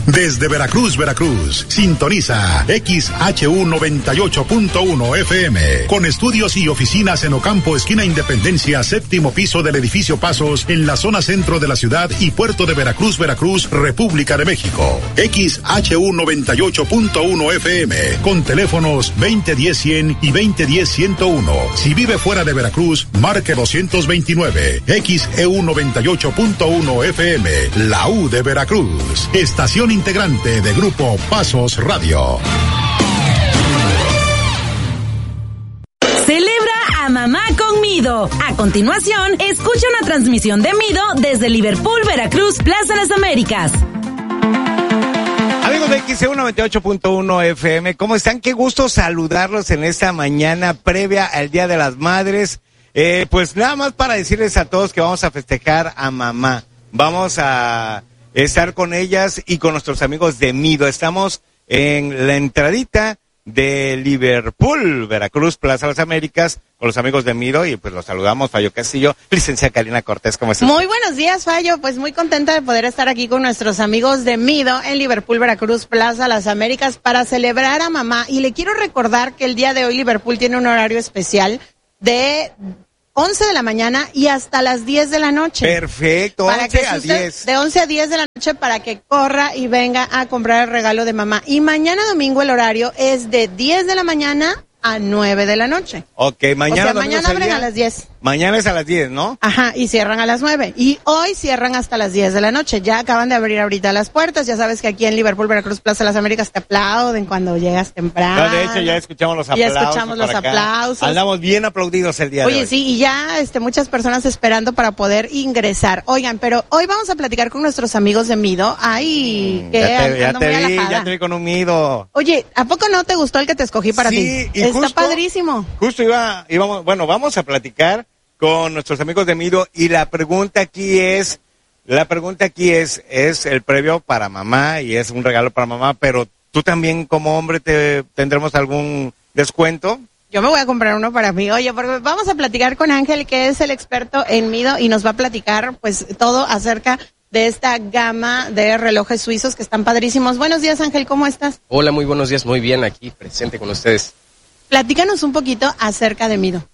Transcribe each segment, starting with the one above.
Desde Veracruz, sintoniza XHU 98.1 FM, con estudios y oficinas en Ocampo, esquina Independencia, séptimo piso del edificio Pasos, en la zona centro de la ciudad y puerto de Veracruz, República de México. XHU 98.1 FM, con teléfonos 2010-100 y 2010-101. Si vive fuera de Veracruz, marque 229. XEU 98.1 FM, la U de Veracruz. Estación integrante de Grupo Pasos Radio. Celebra a mamá con Mido. A continuación, escucha una transmisión de Mido desde Liverpool, Veracruz, Plaza Las Américas. Amigos de XEU 98.1 FM, ¿cómo están? Qué gusto saludarlos en esta mañana previa al Día de las Madres. Pues nada más para decirles a todos que vamos a festejar a mamá. Vamos a estar con ellas y con nuestros amigos de Mido. Estamos en la entradita de Liverpool, Veracruz, Plaza Las Américas, con los amigos de Mido, y pues los saludamos, Fallo Castillo, licenciada Karina Cortés, ¿cómo estás? Muy buenos días, Fallo, pues muy contenta de poder estar aquí con nuestros amigos de Mido en Liverpool, Veracruz, Plaza Las Américas, para celebrar a mamá. Y le quiero recordar que el día de hoy Liverpool tiene un horario especial de 11 de la mañana y hasta las 10 de la noche. Perfecto, para 11 a 10. De 11 a 10 de la noche para que corra y venga a comprar el regalo de mamá. Y mañana domingo el horario es de 10 de la mañana a 9 de la noche. Ok, mañana. O sea, mañana abren a las 10. Mañana es a las 10, ¿no? Ajá, y cierran a las 9. Y hoy cierran hasta las 10 de la noche. Ya acaban de abrir ahorita las puertas. Ya sabes que aquí en Liverpool, Veracruz, Plaza Las Américas te aplauden cuando llegas temprano. No, de hecho, ya escuchamos los aplausos. Ya escuchamos los aplausos. Andamos bien aplaudidos el día de hoy. Oye, sí, y ya muchas personas esperando para poder ingresar. Oigan, pero hoy vamos a platicar con nuestros amigos de Mido. Ay, ya te vi con un Mido. Oye, ¿a poco no te gustó el que te escogí para ti? Y está padrísimo. Justo vamos a platicar con nuestros amigos de Mido, y la pregunta aquí es el previo para mamá y es un regalo para mamá, pero tú también como hombre tendremos algún descuento. Yo me voy a comprar uno para mí. Oye, porque vamos a platicar con Ángel, que es el experto en Mido, y nos va a platicar pues todo acerca de esta gama de relojes suizos que están padrísimos. Buenos días, Ángel, ¿cómo estás? Hola, muy buenos días, muy bien, aquí presente con ustedes. Platícanos un poquito acerca de Mido.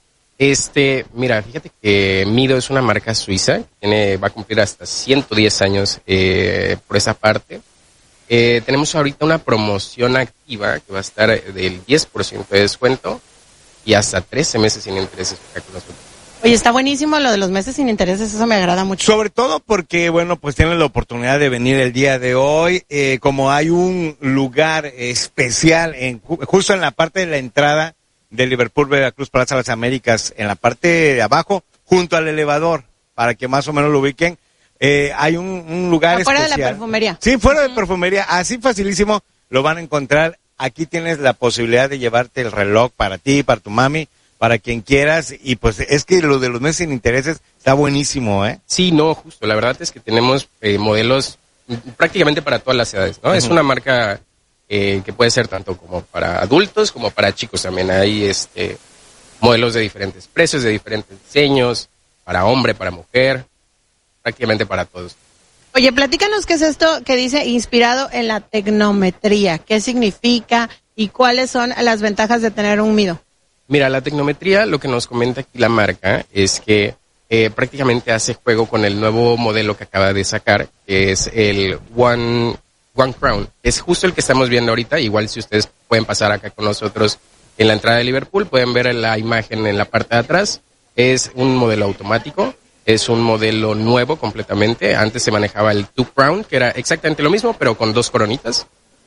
Mira, fíjate que Mido es una marca suiza, va a cumplir hasta 110 años por esa parte. Tenemos ahorita una promoción activa que va a estar del 10% de descuento y hasta 13 meses sin intereses con nosotros. Oye, está buenísimo lo de los meses sin intereses, eso me agrada mucho. Sobre todo porque, bueno, pues tienen la oportunidad de venir el día de hoy, como hay un lugar especial justo en la parte de la entrada de Liverpool, Veracruz, Plaza Las Américas, en la parte de abajo, junto al elevador, para que más o menos lo ubiquen, hay un lugar especial. Fuera de la perfumería. Sí, fuera de perfumería, así facilísimo lo van a encontrar. Aquí tienes la posibilidad de llevarte el reloj para ti, para tu mami, para quien quieras, y pues es que lo de los meses sin intereses está buenísimo, ¿eh? Sí, no, justo, la verdad es que tenemos modelos prácticamente para todas las edades, ¿no? Uh-huh. Es una marca que puede ser tanto como para adultos como para chicos también. Hay modelos de diferentes precios, de diferentes diseños, para hombre, para mujer, prácticamente para todos. Oye, platícanos qué es esto que dice inspirado en la tecnometría, qué significa y cuáles son las ventajas de tener un Mido. Mira, la tecnometría, lo que nos comenta aquí la marca es que prácticamente hace juego con el nuevo modelo que acaba de sacar, que es el One Crown. Es justo el que estamos viendo ahorita. Igual si ustedes pueden pasar acá con nosotros en la entrada de Liverpool, pueden ver la imagen en la parte de atrás. Es un modelo automático, es un modelo nuevo completamente. Antes se manejaba el Two Crown, que era exactamente lo mismo, pero con 2 coronitas.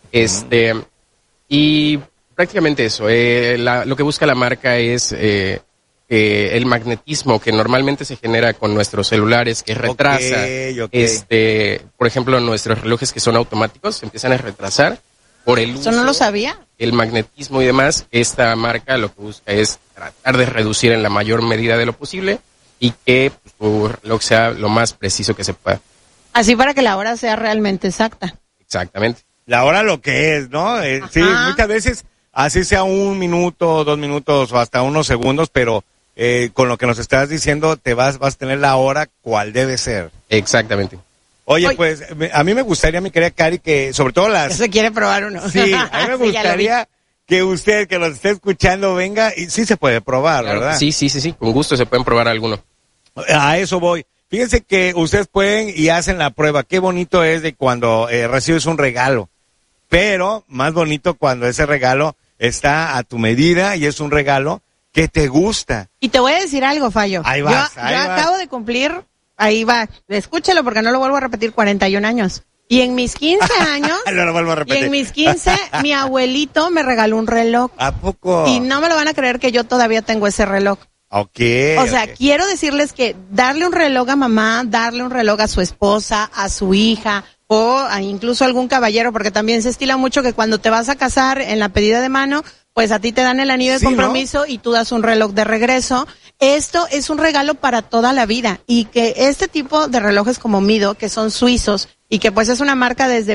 Y prácticamente eso. Lo que busca la marca es el magnetismo que normalmente se genera con nuestros celulares, que retrasa. Okay. Por ejemplo, nuestros relojes que son automáticos empiezan a retrasar por el uso. Eso no lo sabía. El magnetismo y demás. Esta marca lo que busca es tratar de reducir en la mayor medida de lo posible y que tu reloj sea lo más preciso que se pueda. Así para que la hora sea realmente exacta. Exactamente. La hora lo que es, ¿no? Sí, muchas veces así sea 1 minuto, 2 minutos o hasta unos segundos, pero con lo que nos estás diciendo vas a tener la hora cual debe ser. Exactamente. Oye, pues a mí me gustaría, mi querida Cari, que sobre todo Ya se quiere probar uno. Sí, a mí me gustaría que usted, que los esté escuchando, venga y sí se puede probar, Claro, ¿verdad? Sí, con gusto se pueden probar alguno. A eso voy. Fíjense que ustedes pueden y hacen la prueba. Qué bonito es de cuando recibes un regalo. Pero más bonito cuando ese regalo está a tu medida y es un regalo que te gusta. Y te voy a decir algo, Fallo. Ahí vas, yo acabo de cumplir, ahí va, escúchalo porque no lo vuelvo a repetir, 41 años. Y en mis 15 años, No lo vuelvo a repetir. y en mis 15, mi abuelito me regaló un reloj. ¿A poco? Y no me lo van a creer que yo todavía tengo ese reloj. Ok. O sea, quiero decirles que darle un reloj a mamá, darle un reloj a su esposa, a su hija, o a incluso algún caballero, porque también se estila mucho que cuando te vas a casar en la pedida de mano, pues a ti te dan el anillo de compromiso, ¿no? Y tú das un reloj de regreso. Esto es un regalo para toda la vida, y que este tipo de relojes como Mido, que son suizos, y que pues es una marca desde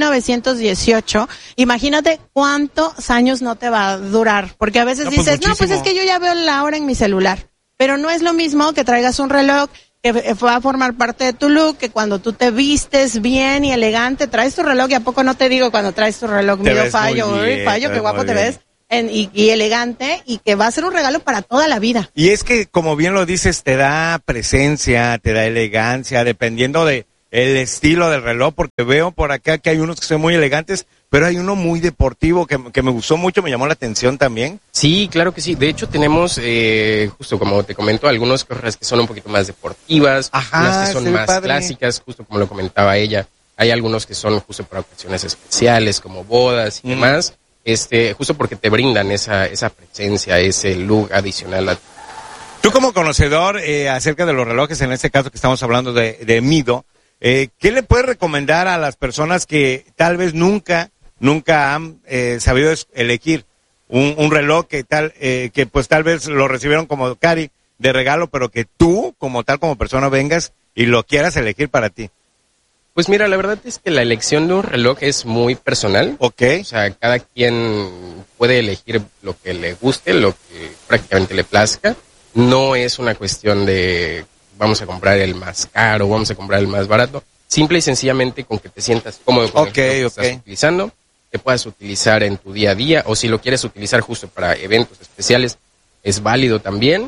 1918, imagínate cuántos años no te va a durar, porque a veces dices, no, pues es que yo ya veo la hora en mi celular, pero no es lo mismo que traigas un reloj que va a formar parte de tu look, que cuando tú te vistes bien y elegante, traes tu reloj, y a poco no te digo cuando traes tu reloj, Mido, Fallo, qué guapo te ves. Y elegante, y que va a ser un regalo para toda la vida. Y es que, como bien lo dices, te da presencia, te da elegancia, dependiendo de el estilo del reloj, porque veo por acá que hay unos que son muy elegantes, pero hay uno muy deportivo que me gustó mucho, me llamó la atención también. Sí, claro que sí. De hecho, tenemos, justo como te comento, algunas correas que son un poquito más deportivas, unas que son más clásicas, justo como lo comentaba ella. Hay algunos que son justo para ocasiones especiales, como bodas y demás. Justo porque te brindan esa presencia, ese look adicional. Tú como conocedor acerca de los relojes, en este caso que estamos hablando de Mido, ¿qué le puedes recomendar a las personas que tal vez nunca han sabido elegir un reloj que pues tal vez lo recibieron como Cari de regalo, pero que tú como persona vengas y lo quieras elegir para ti? Pues mira, la verdad es que la elección de un reloj es muy personal. Ok. O sea, cada quien puede elegir lo que le guste, lo que prácticamente le plazca. No es una cuestión de vamos a comprar el más caro, vamos a comprar el más barato. Simple y sencillamente con que te sientas cómodo con el reloj que estás utilizando, que puedas utilizar en tu día a día, o si lo quieres utilizar justo para eventos especiales, es válido también.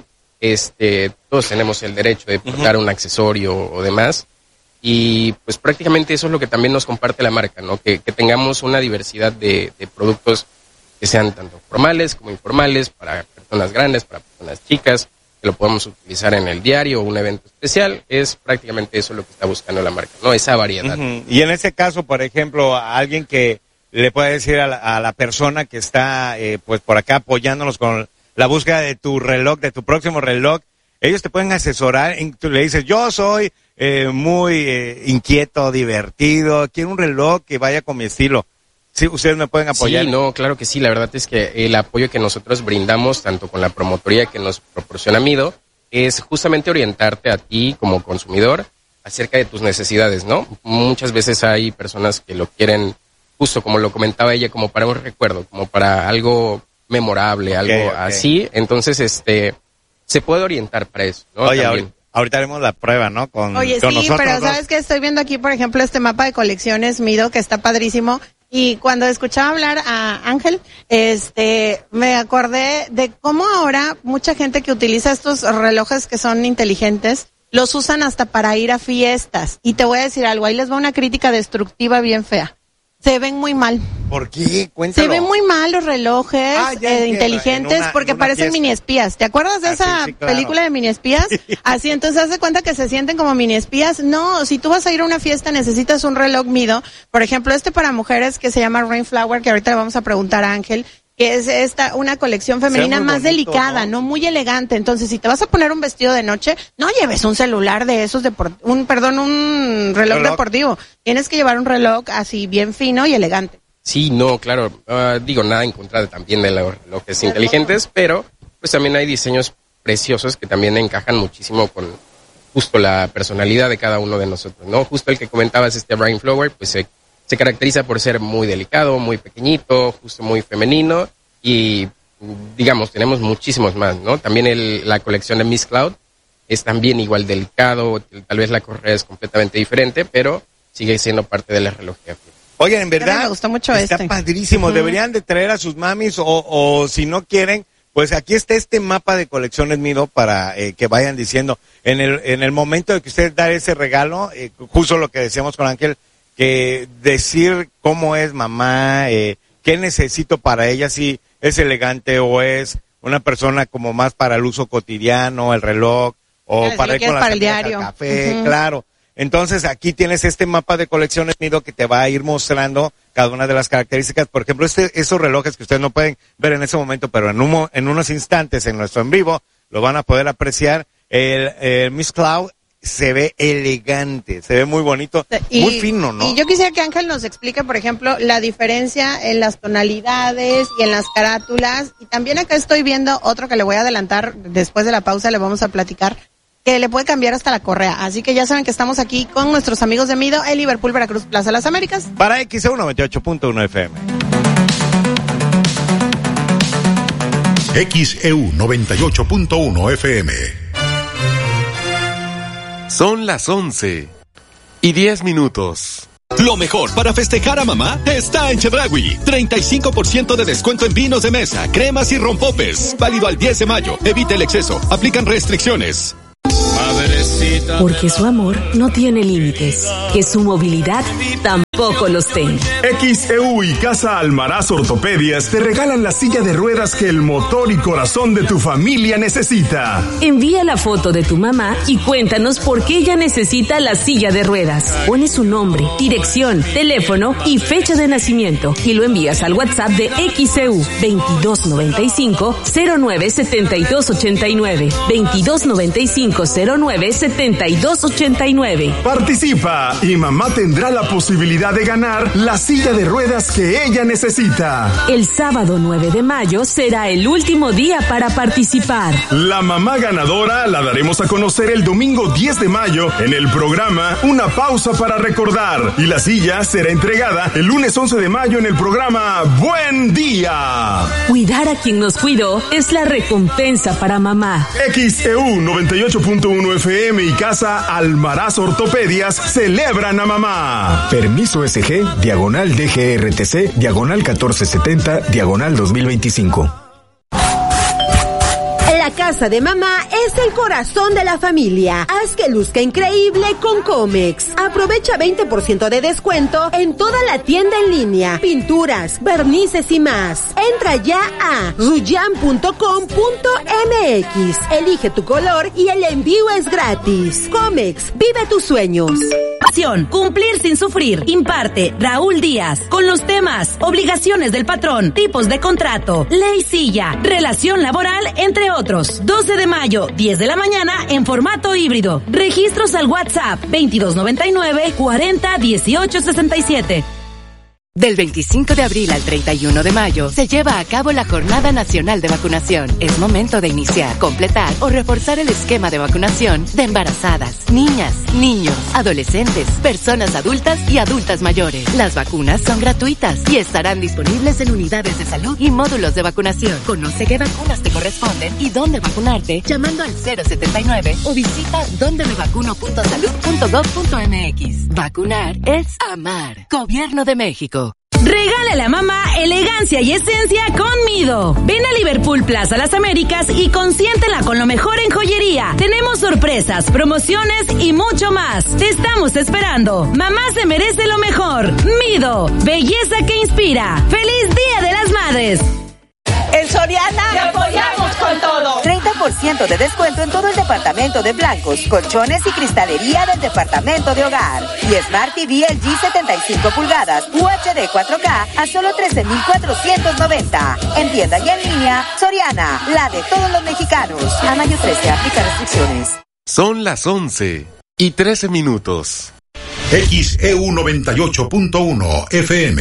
Todos tenemos el derecho de portar un accesorio o demás. Y pues prácticamente eso es lo que también nos comparte la marca, ¿no? Que tengamos una diversidad de productos que sean tanto formales como informales, para personas grandes, para personas chicas, que lo podamos utilizar en el diario o un evento especial. Es prácticamente eso lo que está buscando la marca, ¿no? Esa variedad. Y en ese caso, por ejemplo, a alguien que le puede decir a la persona que está pues por acá apoyándonos con la búsqueda de tu reloj, de tu próximo reloj, ellos te pueden asesorar, tú le dices, yo soy muy inquieto, divertido, quiero un reloj que vaya con mi estilo. Sí, ustedes me pueden apoyar. Sí, no, claro que sí. La verdad es que el apoyo que nosotros brindamos, tanto con la promotoría que nos proporciona Mido, es justamente orientarte a ti como consumidor acerca de tus necesidades, ¿no? Muchas veces hay personas que lo quieren, justo como lo comentaba ella, como para un recuerdo, como para algo memorable, algo así. Entonces, se puede orientar para eso, ¿no? Oye, ahorita haremos la prueba, ¿no? Oye, con sí, nosotros pero dos. ¿sabes qué? Estoy viendo aquí, por ejemplo, este mapa de colecciones Mido, que está padrísimo. Y cuando escuchaba hablar a Ángel, me acordé de cómo ahora mucha gente que utiliza estos relojes que son inteligentes, los usan hasta para ir a fiestas. Y te voy a decir algo, ahí les va una crítica destructiva bien fea. Se ven muy mal. ¿Por qué? Cuéntalo. Se ven muy mal los relojes inteligentes porque parecen mini espías. ¿Te acuerdas de esa película de mini espías? Así, entonces haz de cuenta que se sienten como mini espías. No, si tú vas a ir a una fiesta necesitas un reloj Mido. Por ejemplo, para mujeres que se llama Rainflower, que ahorita le vamos a preguntar a Ángel, que es una colección femenina más bonito, delicada, ¿no? Muy elegante. Entonces, si te vas a poner un vestido de noche, no lleves un celular de esos un reloj deportivo. Tienes que llevar un reloj así bien fino y elegante. Sí, no, claro. Nada en contra también de los relojes inteligentes, pero pues también hay diseños preciosos que también encajan muchísimo con justo la personalidad de cada uno de nosotros, ¿no? Justo el que comentabas, Rainflower, pues se caracteriza por ser muy delicado, muy pequeñito, justo muy femenino, y digamos, tenemos muchísimos más, ¿no? También la colección de Miss Cloud es también igual delicado, tal vez la correa es completamente diferente, pero sigue siendo parte de la relojería. Oigan, en verdad, me gustó mucho está padrísimo. Deberían de traer a sus mamis o si no quieren, pues aquí está este mapa de colecciones Mido para que vayan diciendo. En el momento de que ustedes dan ese regalo, justo lo que decíamos con Ángel, que decir cómo es mamá, qué necesito para ella, si es elegante o es una persona como más para el uso cotidiano, el reloj, o para ir con las amigas al café, claro. Entonces aquí tienes este mapa de colecciones Mido que te va a ir mostrando cada una de las características. Por ejemplo, esos relojes que ustedes no pueden ver en ese momento, pero en unos instantes en nuestro en vivo lo van a poder apreciar. El Miss Cloud se ve elegante, se ve muy bonito, muy fino, ¿no? Y yo quisiera que Ángel nos explique, por ejemplo, la diferencia en las tonalidades y en las carátulas. Y también acá estoy viendo otro que le voy a adelantar, después de la pausa le vamos a platicar, que le puede cambiar hasta la correa. Así que ya saben que estamos aquí con nuestros amigos de Mido en Liverpool, Veracruz, Plaza Las Américas. Para XEU 98.1 FM. XEU 98.1 FM. Son las 11:10. Lo mejor para festejar a mamá está en Chedraui. 35% de descuento en vinos de mesa, cremas y rompopes. Válido al 10 de mayo. Evite el exceso. Aplican restricciones. Porque su amor no tiene límites, que su movilidad tampoco los tenga. XEU y Casa Almaraz Ortopedias te regalan la silla de ruedas que el motor y corazón de tu familia necesita. Envía la foto de tu mamá y cuéntanos por qué ella necesita la silla de ruedas. Pones su nombre, dirección, teléfono y fecha de nacimiento y lo envías al WhatsApp de XEU 2295-097289. 2295-097289. Participa y mamá tendrá la posibilidad de ganar la silla de ruedas que ella necesita. El sábado 9 de mayo será el último día para participar. La mamá ganadora la daremos a conocer el domingo 10 de mayo en el programa Una Pausa para Recordar, y la silla será entregada el lunes 11 de mayo en el programa Buen Día. Cuidar a quien nos cuidó es la recompensa para mamá. XEU 98.1 FM y Casa Almaraz Ortopedias celebran a mamá. Permiso SG, diagonal DGRTC, diagonal 1470, diagonal 2025. La casa de mamá es el corazón de la familia. Haz que luzca increíble con Comex. Aprovecha 20% de descuento en toda la tienda en línea, pinturas, barnices y más. Entra ya a ruyan.com.mx. Elige tu color y el envío es gratis. Comex, vive tus sueños. Cumplir sin sufrir. Imparte Raúl Díaz con los temas obligaciones del patrón, tipos de contrato, ley silla, relación laboral, entre otros. 12 de mayo, 10 de la mañana en formato híbrido. Registros al WhatsApp 2299-401867. Del 25 de abril al 31 de mayo se lleva a cabo la Jornada Nacional de Vacunación. Es momento de iniciar, completar o reforzar el esquema de vacunación de embarazadas, niñas, niños, adolescentes, personas adultas y adultas mayores. Las vacunas son gratuitas y estarán disponibles en unidades de salud y módulos de vacunación. Conoce qué vacunas te corresponden y dónde vacunarte llamando al 079 o visita dondemevacuno.salud.gov.mx. Vacunar es amar. Gobierno de México. Regálale a mamá elegancia y esencia con Mido. Ven a Liverpool Plaza Las Américas y consiéntela con lo mejor en joyería. Tenemos sorpresas, promociones y mucho más. Te estamos esperando. Mamá se merece lo mejor. Mido, belleza que inspira. ¡Feliz Día de las Madres! En Soriana te apoyamos con todo. 30% de descuento en todo el departamento de blancos, colchones y cristalería del departamento de hogar. Y Smart TV LG 75 pulgadas UHD 4K a solo 13,490. En tienda y en línea, Soriana, la de todos los mexicanos. A mayo 13, aplica restricciones. Son las 11:13. XEU 98.1 FM.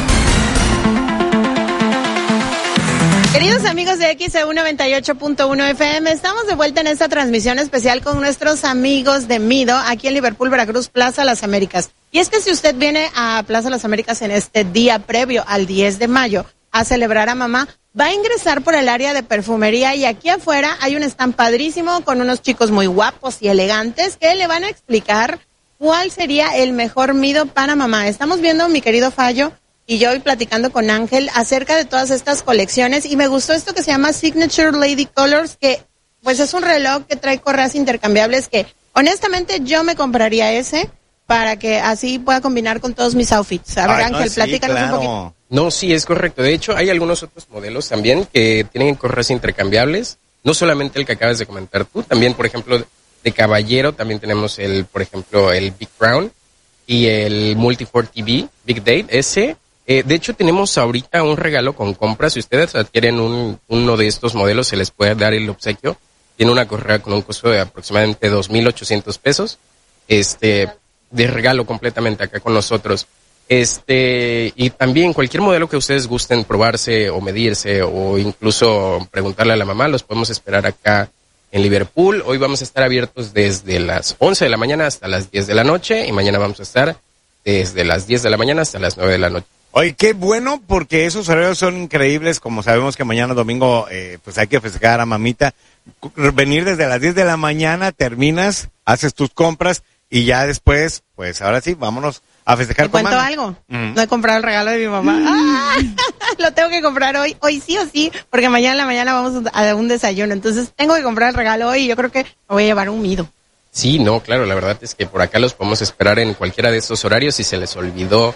Queridos amigos de XEU 98.1 FM, estamos de vuelta en esta transmisión especial con nuestros amigos de Mido, aquí en Liverpool, Veracruz, Plaza Las Américas. Y es que si usted viene a Plaza Las Américas en este día previo al 10 de mayo a celebrar a mamá, va a ingresar por el área de perfumería y aquí afuera hay un stand padrísimo con unos chicos muy guapos y elegantes que le van a explicar ¿cuál sería el mejor Mido para mamá? Estamos viendo, mi querido Fallo y yo, hoy platicando con Ángel acerca de todas estas colecciones, y me gustó esto que se llama Signature Lady Colors, que pues es un reloj que trae correas intercambiables que honestamente yo me compraría ese para que así pueda combinar con todos mis outfits. A ver, Ángel, platícanos un poquito. No, sí, es correcto. De hecho, hay algunos otros modelos también que tienen correas intercambiables. No solamente el que acabas de comentar tú, también, por ejemplo, de caballero, también tenemos el Big Crown y el Multi-4 TV, Big Date, ese. De hecho, tenemos ahorita un regalo con compras. Si ustedes adquieren uno de estos modelos, se les puede dar el obsequio. Tiene una correa con un costo de aproximadamente 2,800 pesos. De regalo completamente acá con nosotros. Y también cualquier modelo que ustedes gusten probarse o medirse o incluso preguntarle a la mamá, los podemos esperar acá en Liverpool. Hoy vamos a estar abiertos desde las 11 de la mañana hasta las 10 de la noche y mañana vamos a estar desde las 10 de la mañana hasta las 9 de la noche. Oye, qué bueno, porque esos horarios son increíbles. Como sabemos que mañana domingo pues hay que festejar a mamita. Venir desde las 10 de la mañana, terminas, haces tus compras y ya después, pues ahora sí, vámonos a festejar ¿Te cuento mami. algo? No he comprado el regalo de mi mamá. Lo tengo que comprar hoy sí o sí, porque mañana en la mañana vamos a un desayuno. Entonces tengo que comprar el regalo hoy y yo creo que me voy a llevar un Mido. Sí, no, claro, la verdad es que por acá los podemos esperar en cualquiera de estos horarios. Si se les olvidó